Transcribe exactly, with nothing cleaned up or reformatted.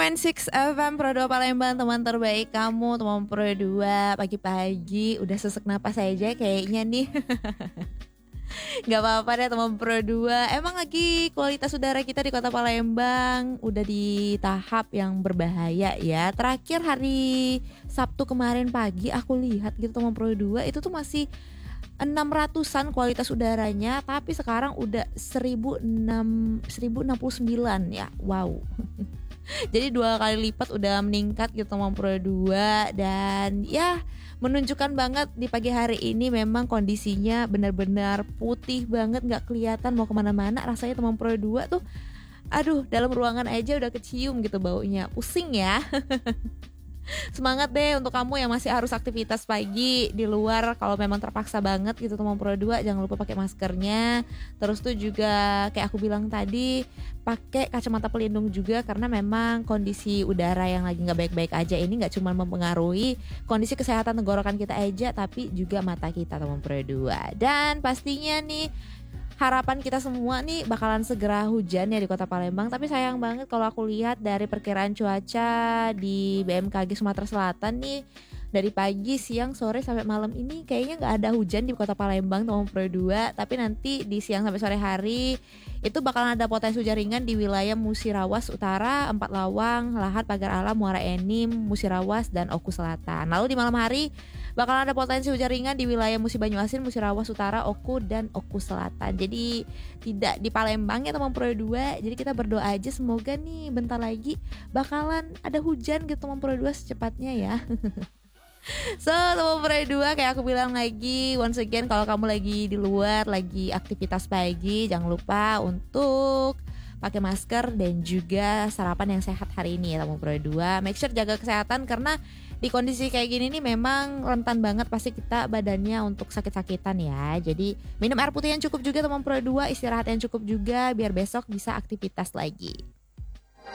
enam F M Pro dua Palembang, teman terbaik kamu, teman Pro dua. Pagi-pagi udah sesek napas aja kayaknya nih. Gak apa-apa deh teman Pro dua. Emang lagi kualitas udara kita di kota Palembang udah di tahap yang berbahaya ya. Terakhir hari Sabtu kemarin pagi aku lihat gitu teman Pro dua, itu tuh masih enam ratusan kualitas udaranya, tapi sekarang udah seribu enam puluh sembilan ya. Wow. Jadi dua kali lipat udah meningkat gitu teman Pro dua. Dan ya menunjukkan banget di pagi hari ini memang kondisinya benar-benar putih banget, gak kelihatan mau kemana-mana. Rasanya teman Pro dua tuh aduh, dalam ruangan aja udah kecium gitu baunya. Pusing ya. Semangat deh untuk kamu yang masih harus aktivitas pagi di luar. Kalau memang terpaksa banget gitu teman Pro dua, jangan lupa pakai maskernya. Terus tuh juga kayak aku bilang tadi, pakai kacamata pelindung juga, karena memang kondisi udara yang lagi gak baik-baik aja ini gak cuma mempengaruhi kondisi kesehatan tenggorokan kita aja, tapi juga mata kita teman Pro dua. Dan pastinya nih harapan kita semua nih bakalan segera hujan ya di kota Palembang. Tapi sayang banget kalau aku lihat dari perkiraan cuaca di B M K G Sumatera Selatan nih, dari pagi, siang, sore sampai malam ini kayaknya gak ada hujan di kota Palembang teman Pro dua. Tapi nanti di siang sampai sore hari itu bakalan ada potensi hujan ringan di wilayah Musirawas Utara, Empat Lawang, Lahat, Pagar Alam, Muara Enim, Musirawas, dan Oku Selatan. Lalu di malam hari bakalan ada potensi hujan ringan di wilayah Musi Banyuasin, Musirawas Utara, Oku, dan Oku Selatan. Jadi tidak di Palembang ya teman Pro dua. Jadi kita berdoa aja semoga nih bentar lagi bakalan ada hujan gitu teman Pro dua secepatnya ya. So teman Pro dua, kayak aku bilang lagi once again, kalau kamu lagi di luar, lagi aktivitas pagi, jangan lupa untuk pakai masker dan juga sarapan yang sehat hari ini ya teman Pro dua. Make sure jaga kesehatan, karena di kondisi kayak gini nih memang rentan banget pasti kita badannya untuk sakit-sakitan ya. Jadi minum air putih yang cukup juga teman Pro dua, istirahat yang cukup juga biar besok bisa aktivitas lagi.